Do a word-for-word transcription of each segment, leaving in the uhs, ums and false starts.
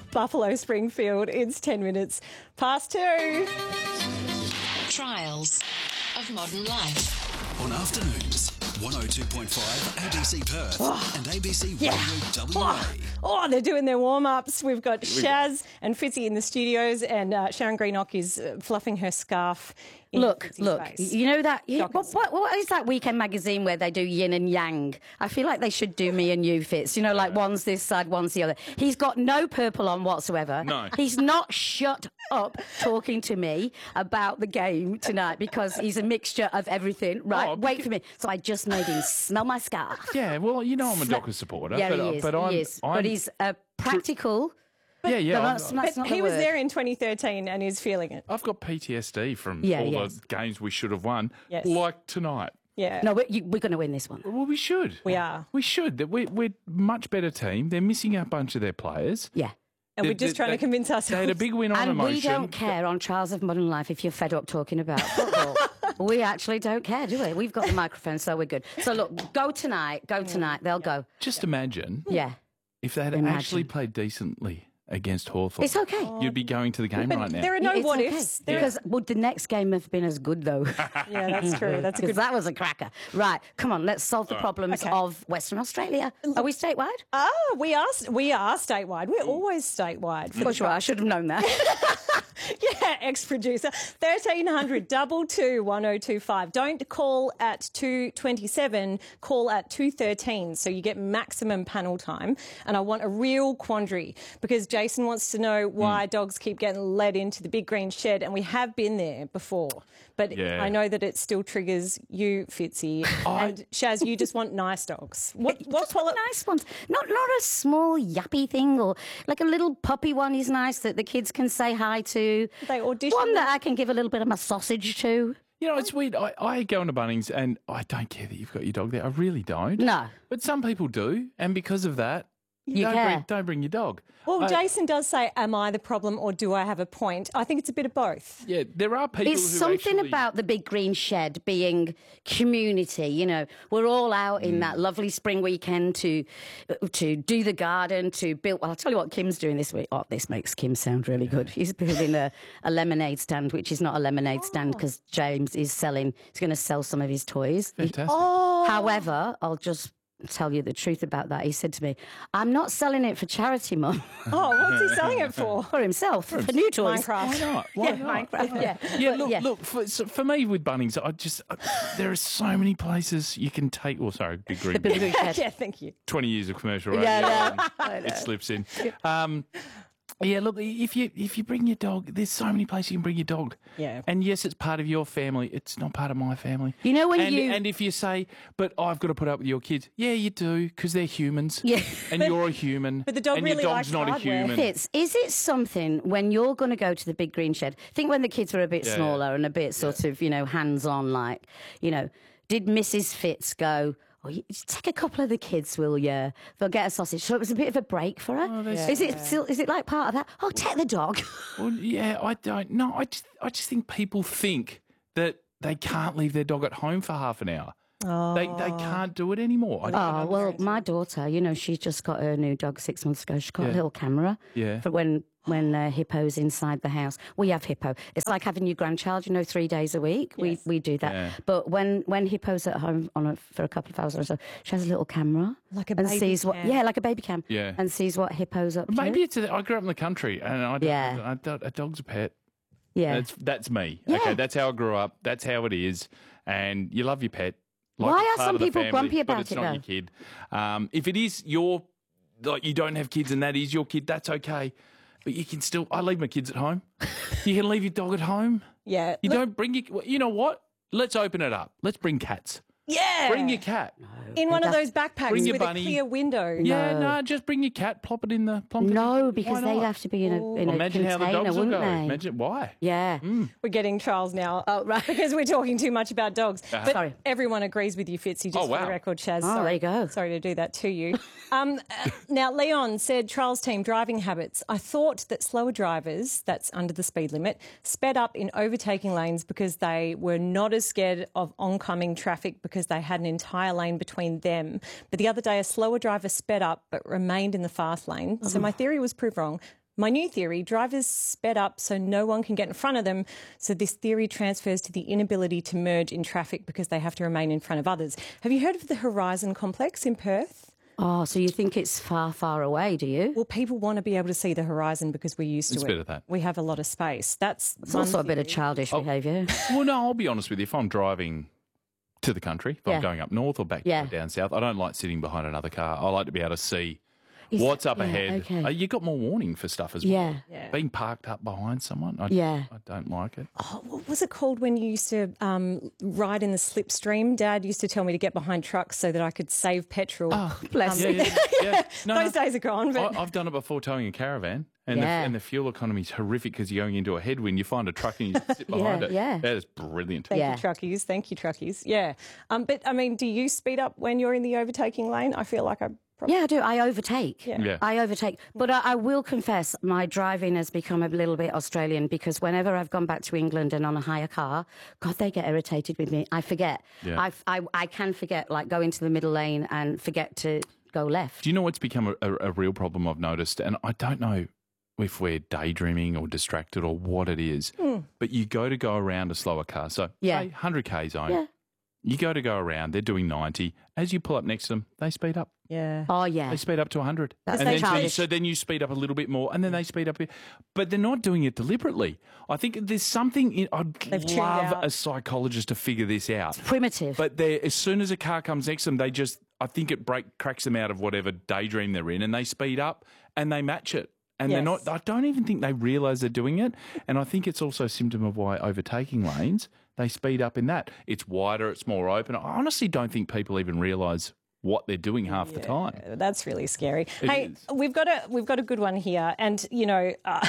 Buffalo Springfield. It's ten minutes past two. Trials of Modern Life. On afternoons, one oh two point five A B C Perth Oh, and A B C yeah. Radio W A. Oh, oh, they're doing their warm-ups. We've got Shaz and Fitzy in the studios, and uh, Sharon Greenock is uh, fluffing her scarf in Look, Fitzy's look, face. you know that, you, Dockers. what, what, what is that weekend magazine where they do yin and yang? I feel like they should do me and you, Fitz. You know, like one's this side, one's the other. He's got no purple on whatsoever. No. He's not shut up talking to me about the game tonight because he's a mixture of everything. Right, Oh, wait because- for me. So I just made him smell my scarf. Yeah, well, you know I'm a Sna- Dockers supporter. Yeah, but, he is, but I'm, he is. I'm, But he's uh, practical. yeah, yeah. But I'm- that's, that's But not he the was word. there in twenty thirteen and is feeling it. I've got P T S D from Yeah, all yes. the games we should have won, Yes. like tonight. Yeah. No, we're, you, we're going to win this one. Well, we should. We are. We should. That we, we're a much better team. They're missing a bunch of their players. Yeah. And we're They- just they- trying to they- convince They ourselves. had a big win on And emotion. we don't care on Trials of Modern Life if you're fed up talking about football. We actually don't care, do we? We've got the microphone, so we're good. So look, go tonight, go tonight, they'll go. Just imagine Yeah, if they had Imagine. actually played decently against Hawthorn. it's okay. You'd be going to the game But right now. there are no It's what okay. ifs. There Because would the next game have been as good, though? Yeah, that's true. That's a Because good. that was a cracker. Right, come on, let's solve the problems Okay. of Western Australia. Are we statewide? Ah, we are we are statewide. We're always statewide. For Oh, sure, I should have known that. Yeah, ex-producer. thirteen hundred double two one oh two five. Don't call at two twenty-seven, call at two thirteen, so you get maximum panel time. And I want a real quandary because Jason wants to know why Hmm. dogs keep getting led into the big green shed, and we have been there before. But Yeah. I know that it still triggers you, Fitzy. And Shaz, you just want nice dogs. What, what Just want quali- nice ones. Not not a small yappy thing or like a little puppy one is nice that the kids can say hi to. They audition One them. that I can give a little bit of my sausage to. You know, it's weird. I, I go into Bunnings and I don't care that you've got your dog there. I really don't. No. But some people do. And because of that, You don't, care. bring, don't bring your dog. Well, I- Jason does say, am I the problem or do I have a point? I think it's a bit of both. Yeah, there are people It's who something actually... about the big green shed being community. You know, we're all out in that lovely spring weekend to to do the garden, to build. Well, I'll tell you what Kim's doing this week. Oh, this makes Kim sound really good. He's building a, a lemonade stand, which is not a lemonade stand because James is selling. He's going to sell some of his toys. Fantastic. Oh, However, I'll just tell you the truth about that. He said to me, "I'm not selling it for charity, Mum." oh, what's he selling it for? For himself, for, new toys. Minecraft. Why not? Why Yeah, not? Minecraft, yeah. Yeah, But, look, yeah. look. For, so for me with Bunnings, I just uh, there are so many places you can take. Oh, sorry, big green. Big green shed. Yeah, thank you. Twenty years of commercial radio. Yeah, and it slips in. Um, yeah, look, if you if you bring your dog, there's so many places you can bring your dog. Yeah. And yes, it's part of your family. It's not part of my family. You know when and, you- and if you say, but I've got to put up with your kids, yeah, you do because they're humans. Yeah. And you're a human. but the dog and really your likes dog's not a hardware. human. Fitz, is it something when you're going to go to the big green shed? Think when the kids were a bit Yeah, smaller and a bit sort of, you know, hands-on, like, you know, did Missus Fitz go, oh, you just take a couple of the kids, will you? They'll get a sausage. So it was a bit of a break for her. there's- Is it still? Is it like part of that? Oh, take the dog. Well, yeah, I don't. No, I just, I just think people think that they can't leave their dog at home for half an hour. Oh. They, they can't do it anymore. I don't Oh, well, understand. my daughter, you know, she's just got her new dog six months ago. She's got Yeah. a little camera Yeah. for when when uh, Hippo's inside the house. We have Hippo. It's like having your grandchild, you know, three days a week. Yes. We we do that. Yeah. But when, when Hippo's at home on a, for a couple of hours or so, she has a little camera. Like a and baby sees what, cam. Yeah, like a baby cam. Yeah. And sees what Hippo's up to. Maybe it's a, I grew up in the country and I don't, Yeah. I don't, a dog's a pet. Yeah. That's that's me. Yeah. Okay, that's how I grew up. That's how it is. And you love your pet. Like Why it's are part some of the people family, grumpy but about it's it, not though? your kid. Um, if it is your, like you don't have kids and that is your kid, that's okay. But you can still. I leave my kids at home. You can leave your dog at home. Yeah. You Look- don't bring your. well, You know what? Let's open it up. Let's bring cats. yeah. Bring your cat. in one of those That's- backpacks Bring your with bunny. a clear window. Yeah, No. no, just bring your cat. Plop it in the. Plop it No, in, because why they'd not? have to be in a, in a Imagine how container, the dogs will wouldn't go. they? Imagine why. Yeah. We're getting trials now. Oh, right. Because we're talking too much about dogs. But Sorry. everyone agrees with you, Fitzy, just Oh, for wow. the record, Shaz. Oh, sorry. there you go. Sorry to do that to you. um, uh, now, Leon said, trials team driving habits. I thought that slower drivers, that's under the speed limit, sped up in overtaking lanes because they were not as scared of oncoming traffic because they had an entire lane between them. But the other day, a slower driver sped up but remained in the fast lane. So my theory was proved wrong. My new theory, drivers sped up so no one can get in front of them. So this theory transfers to the inability to merge in traffic because they have to remain in front of others. Have you heard of the Horizon Complex in Perth? Oh, so you think it's far, far away, do you? Well, people want to be able to see the horizon because we're used to It's it. a bit of that. We have a lot of space. That's It's also a bit of childish Oh. behaviour. Well, no, I'll be honest with you. If I'm driving to the country, if Yeah. I'm going up north or back Yeah. down south, I don't like sitting behind another car. I like to be able to see Is what's that- up yeah, ahead. okay. Uh, you got more warning for stuff as well. Yeah. Yeah. Being parked up behind someone, I, Yeah. I don't like it. Oh, what was it called when you used to um, ride in the slipstream? Dad used to tell me to get behind trucks so that I could save petrol. Oh, Bless yeah, you. yeah, yeah. No, Those no. days are gone. But I, I've done it before towing a caravan, and, Yeah. the, and the fuel economy is horrific because you're going into a headwind. You find a truck and you sit behind Yeah, it. yeah. That is brilliant. Thank Yeah. you, truckies. Thank you, truckies. Yeah. Um, but, I mean, do you speed up when you're in the overtaking lane? I feel like I probably... Yeah, I do. I overtake. Yeah. Yeah. I overtake. But I, I will confess, my driving has become a little bit Australian because whenever I've gone back to England and on a higher car, God, they get irritated with me. I forget. Yeah. I, I, I can forget, like, go into the middle lane and forget to go left. Do you know what's become a, a, a real problem I've noticed? And I don't know if we're daydreaming or distracted or what it is, but you go to go around a slower car. So, Yeah. say one hundred k zone. Yeah. You go to go around, they're doing ninety. As you pull up next to them, they speed up. Yeah. Oh, yeah. They speed up to one hundred. That's and then, so, you, childish. so then you speed up a little bit more, and then they speed up. a- But they're not doing it deliberately. I think there's something, in, I'd They've tuned love out. a psychologist to figure this out. Primitive. But they, as soon as a car comes next to them, they just, I think it break cracks them out of whatever daydream they're in, and they speed up and they match it. And they're Yes. not, I don't even think they realise they're doing it. And I think it's also a symptom of why overtaking lanes, they speed up in that. It's wider, it's more open. I honestly don't think people even realise what they're doing half the time. That's really scary. It hey, is. we've got a we've got a good one here, and you know, uh,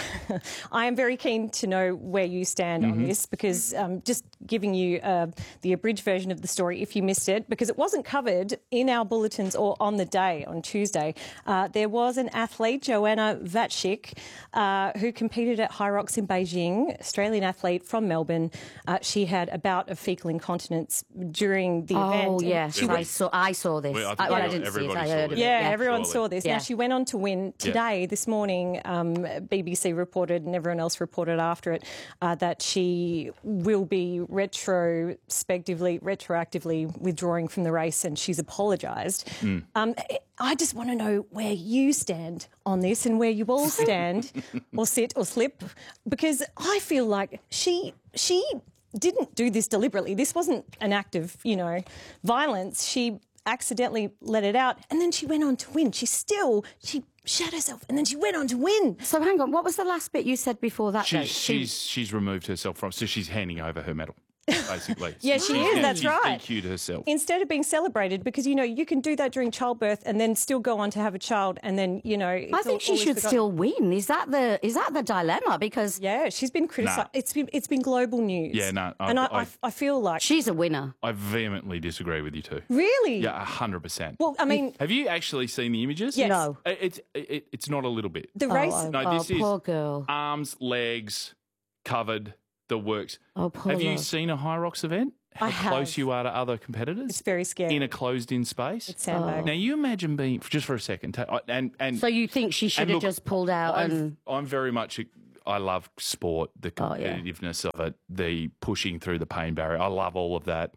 I am very keen to know where you stand Mm-hmm. on this because um, just giving you uh, the abridged version of the story, if you missed it, because it wasn't covered in our bulletins or on the day on Tuesday. Uh, there was an athlete, Joanna Vatchik, uh, who competed at High Rocks in Beijing, Australian athlete from Melbourne. Uh, she had a bout of fecal incontinence during the event. oh, and yes. she I saw, I saw this. Well, I I, think well, I every- didn't see it. everybody I saw heard of this. it. Yeah, everyone surely. saw this. Yeah. Now, she went on to win today, this morning. Um, B B C reported and everyone else reported after it uh, that she will be retrospectively, retroactively withdrawing from the race, and she's apologised. Um, I just want to know where you stand on this and where you all stand or sit or slip, because I feel like she she didn't do this deliberately. This wasn't an act of, you know, violence. She accidentally let it out, and then she went on to win. She still, she shat herself, and then she went on to win. So hang on, what was the last bit you said before that? though? She's, she's, she's removed herself from, so she's handing over her medal, basically. Yeah, So she she's- is, that's she's right. D Q'd herself. Instead of being celebrated, because, you know, you can do that during childbirth and then still go on to have a child, and then, you know... I it's all- think she always should forgotten. still win. Is that the is that the dilemma? Because Yeah, she's been criticised. Nah. It's been it's been global news. Yeah, no, I- and I, I- I, I feel like she's a winner. I vehemently disagree with you two. really. Yeah, one hundred percent. Well, I mean, Have you actually seen the images? Yes. No. It- It's, it, it's not a little bit. the race. Oh, No, oh, this is poor girl. arms, legs, covered, the works. Oh, poor Have you love. seen a High Rocks event? How I have. close you are to other competitors? It's very scary. in a closed-in space. It's sandbag. Now, you imagine being, just for a second, ta- I- and, and So you think she should and have look, just pulled out I'm, and I'm very much, a, I love sport, the Oh, yeah. competitiveness of it, the pushing through the pain barrier. I love all of that.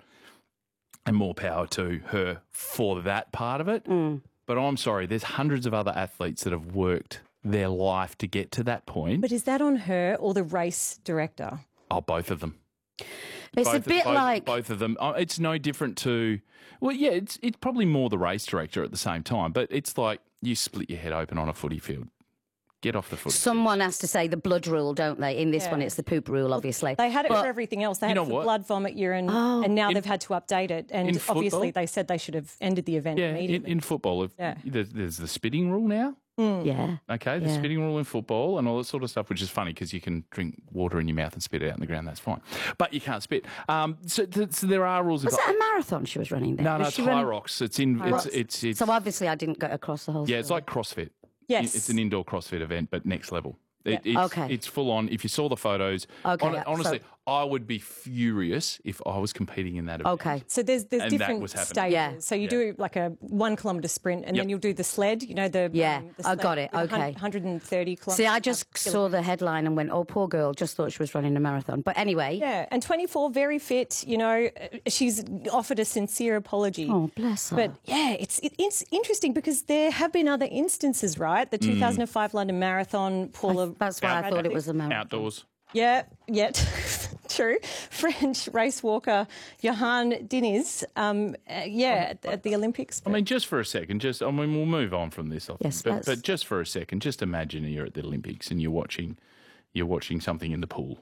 And more power to her for that part of it. Mm. But I'm sorry, there's hundreds of other athletes that have worked their life to get to that point. But is that on her or the race director? Oh, both of them. it's both, a bit both, like both of them. Oh, it's no different to, well, yeah, it's it's probably more the race director at the same time, but it's like you split your head open on a footy field. Get off the footy. someone has to say the blood rule, don't they? In this one, Yeah. it's the poop rule, obviously. They had it But- for everything else. They You had know it for what? blood, vomit, urine, Oh. and now In- they've had to update it. And in obviously, football? they said they should have ended the event Yeah, in, immediately. in football, if, Yeah. there's, there's the spitting rule now. Yeah. Okay, the Yeah. spitting rule in football and all that sort of stuff, which is funny because you can drink water in your mouth and spit it out on the ground. That's fine, but you can't spit. Um, so, th- so there are rules. Was about, that a marathon she was running there? no, no, Was it's she High run- Rocks. It's in. It's, Rocks. it's it's So obviously, I didn't get across the whole. yeah, it's story. like CrossFit. Yes. It's an indoor CrossFit event, but next level. It, Yeah. it's, Okay. it's full on. If you saw the photos, Okay, hon- yeah, honestly, so- I would be furious if I was competing in that event. Okay. So there's there's And that different was happening. stages. Yeah. So you Yeah. do like a one kilometre sprint, and Yep. then you'll do the sled. You know the Yeah, um, the I sled got it, with a hun- okay. one hundred thirty kilometres. See, I just saw the headline and went, oh, poor girl, just thought she was running a marathon. But anyway. Yeah, and twenty-four, very fit. You know, uh, she's offered a sincere apology. Oh, bless her. But yeah, it's it, it's interesting because there have been other instances, right? The two thousand five London Marathon, Paula. That's why I thought it was a marathon. Outdoors. Yeah, yet true. French race walker Johan Diniz. Um, uh, yeah, at, at the Olympics. I mean, just for a second, just I mean, we'll move on from this. I think, Yes, but, let's. but just for a second, just imagine you're at the Olympics and you're watching, you're watching something in the pool.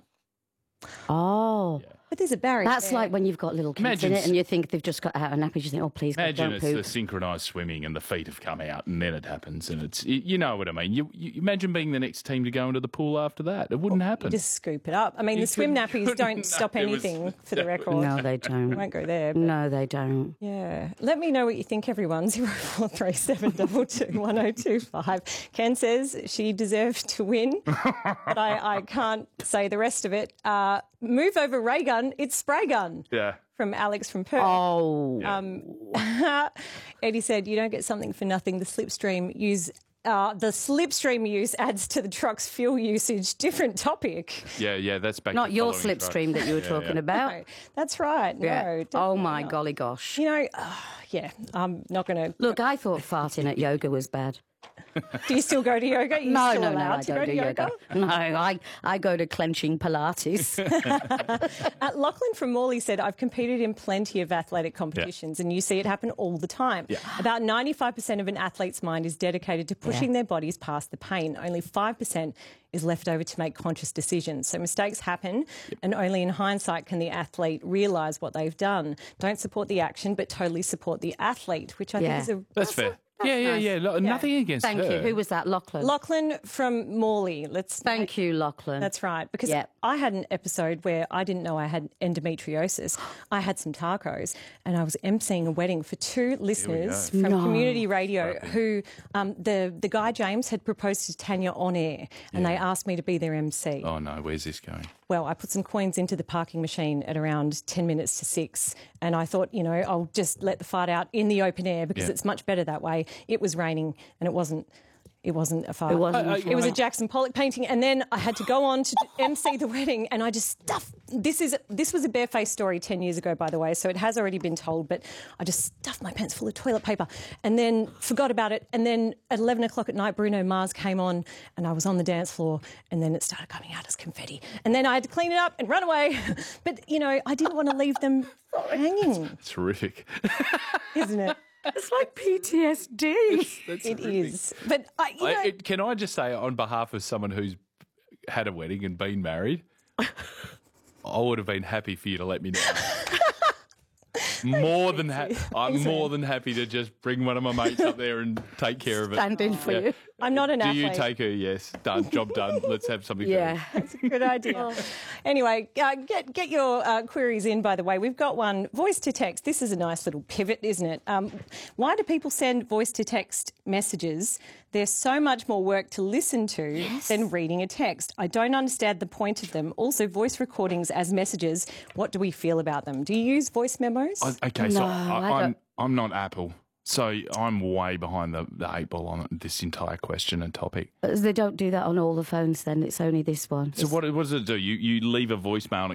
Oh. But there's a barrier. That's there. like when you've got little kids Imagine in s- it and you think they've just got out of nappies. You think, oh, please, God, Imagine don't it's poop. the synchronised swimming and the feet have come out and then it happens and it's you you know what I mean. You, you imagine being the next team to go into the pool after that. It wouldn't happen. You just scoop it up. I mean, You the swim couldn't- nappies couldn't- don't stop no, it was- anything for the record. No, they I don't. won't go there. But No, they don't. yeah. Let me know what you think, everyone. zero four three seven two two one zero two five. Ken says she deserved to win, but I, I can't say the rest of it. Uh, move over ray gun, it's spray gun. Yeah. From Alex from Perth. Oh. Um, Eddie said, you don't get something for nothing. The slipstream use... Uh, the slipstream use adds to the truck's fuel usage. Different topic. Yeah, yeah, that's back Not to your following slipstream trucks. that you were Yeah, talking yeah. about. No, that's right. No, Yeah. Oh, definitely my not. golly gosh. You know, uh, yeah, I'm not going to... Look, I thought farting at yoga was bad. Do you still go to yoga? Are you No, still no, no, allowed I to don't go do to yoga? yoga. No, I, I go to clenching Pilates. Uh, Lachlan from Morley said, I've competed in plenty of athletic competitions and you see it happen all the time. About ninety-five percent of an athlete's mind is dedicated to pushing Yeah. their bodies past the pain. Only five percent is left over to make conscious decisions. So mistakes happen and only in hindsight can the athlete realise what they've done. Don't support the action but totally support the athlete, which I Yeah. think is a... That's fair. Yeah, yeah, nice. yeah. Lo- Nothing against Thank her. you. Who was that? Lachlan. Lachlan from Morley. Let's Thank you, Lachlan. That's right. Because Yep. I had an episode where I didn't know I had endometriosis. I had some tacos and I was emceeing a wedding for two listeners from No. community radio who um, the, the guy James had proposed to Tanya on air and they asked me to be their M C. Oh no, where's this going? Well, I put some coins into the parking machine at around ten minutes to six and I thought, you know, I'll just let the fart out in the open air because Yeah. it's much better that way. It was raining and it wasn't... It wasn't a fart. It wasn't a It was a fart. Jackson Pollock painting, and then I had to go on to M C the wedding, and I just stuffed. This is this was a barefaced story ten years ago, by the way, so it has already been told. But I just stuffed my pants full of toilet paper, and then forgot about it. And then at eleven o'clock at night, Bruno Mars came on, and I was on the dance floor, and then it started coming out as confetti, and then I had to clean it up and run away. But you know, I didn't want to leave them hanging, It's horrific. isn't it? It's like P T S D. That's It horrific. is. But I, you know, I, it, can I just say, on behalf of someone who's had a wedding and been married, I would have been happy for you to let me know. More than ha- I'm more than happy to just bring one of my mates up there and take care of it. Stand in for Yeah. you. I'm not an Do athlete. you take her? Yes. Done. Job done. Let's have something. Yeah. That's a good idea. Anyway, uh, get get your uh, queries in, by the way. We've got one, voice to text. This is a nice little pivot, isn't it? Um, why do people send voice to text messages? There's so much more work to listen to than reading a text. I don't understand the point of them. Also, voice recordings as messages, what do we feel about them? Do you use voice memos? I, okay, so No, I, I I'm don't- I'm not Apple, so I'm way behind the, the eight ball on this entire question and topic. But they don't do that on all the phones then. It's only this one. So what, what does it do? You you leave a voicemail and